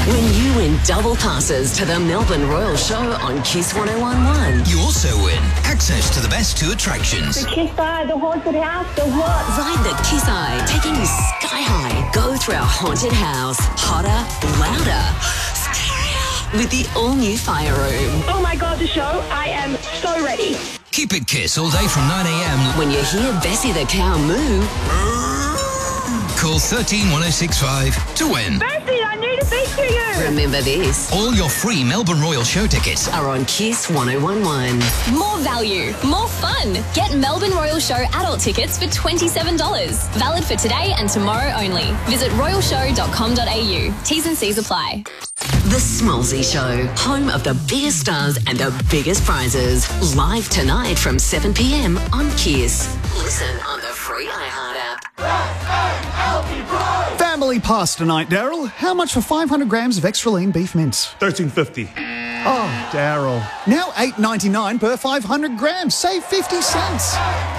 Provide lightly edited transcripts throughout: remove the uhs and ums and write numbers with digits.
when you win double passes to the Melbourne Royal Show on Kiss 101.1. You also win access to the best two attractions. The Kiss Eye, the haunted house, the what? Ride the Kiss Eye, taking you sky high. Go through our haunted house. Hotter, louder, scarier. With the all-new fire room. Oh my God, the show. I am so ready. Keep it Kiss all day from 9 a.m. When you hear Bessie the cow moo, Call 13 1065 to win. Bessie, I need to speak to you. remember this. All your free Melbourne Royal Show tickets Are on Kiss 101.1. More value, more fun. Get Melbourne Royal Show adult tickets for $27. Valid for today and tomorrow only. Visit royalshow.com.au. T's and C's apply. The Smallsy Show, home of the biggest stars and the biggest prizes. Live tonight from 7 p.m. on Kiss. Listen on the free iHeart app. Family pass tonight, Daryl. How much for 500 grams of extra lean beef mince? $13.50. Oh, Daryl. Now $8.99 per 500 grams. Save 50 cents.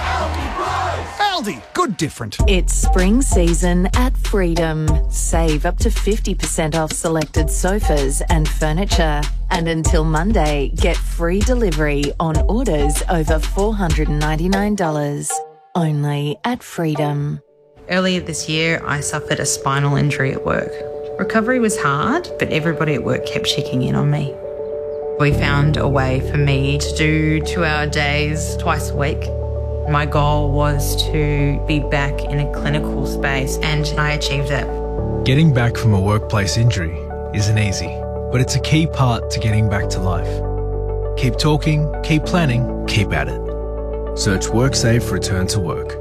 Aldi, good different. It's spring season at Freedom. Save up to 50% off selected sofas and furniture. And until Monday, get free delivery on orders over $499. Only at Freedom. Earlier this year, I suffered a spinal injury at work. Recovery was hard, but everybody at work kept checking in on me. We found a way for me to do 2-hour days twice a week. My goal was to be back in a clinical space, and I achieved that. Getting back from a workplace injury isn't easy, but it's a key part to getting back to life. Keep talking, keep planning, keep at it. Search WorkSafe Return to Work.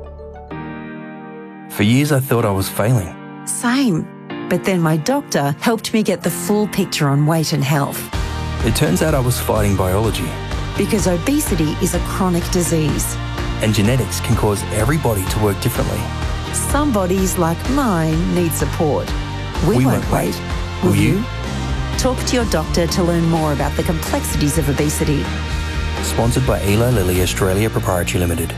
For years I thought I was failing. Same. But then my doctor helped me get the full picture on weight and health. It turns out I was fighting biology. Because obesity is a chronic disease. And genetics can cause everybody to work differently. Some bodies like mine need support. We won't wait. Will you? Talk to your doctor to learn more about the complexities of obesity. Sponsored by Eli Lilly Australia Proprietary Limited.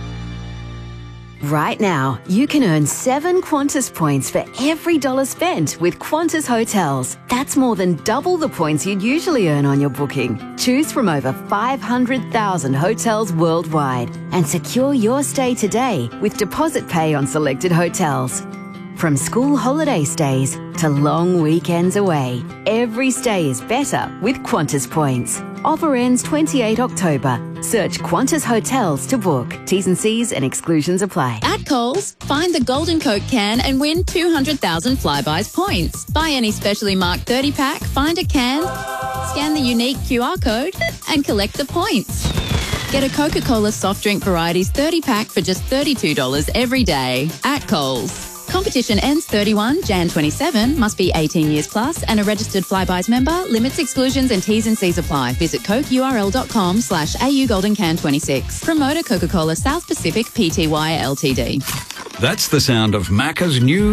Right now, you can earn 7 Qantas points for every $1 spent with Qantas Hotels. That's more than double the points you'd usually earn on your booking. Choose from over 500,000 hotels worldwide and secure your stay today with deposit pay on selected hotels. From school holiday stays to long weekends away, every stay is better with Qantas points. Offer ends 28 October. Search Qantas Hotels to book. T's and C's and exclusions apply. At Coles, find the Golden Coke can and win 200,000 Flybuys points. Buy any specially marked 30-pack, find a can, scan the unique QR code and collect the points. Get a Coca-Cola soft drink varieties 30-pack for just $32 every day at Coles. Competition ends 31 Jan 27. Must be 18 years plus and a registered Flybuys member. Limits, exclusions and T's and C's apply. Visit cokeurl.com/AU Golden Can 26. Promoter Coca-Cola South Pacific Pty Ltd. That's the sound of Macca's new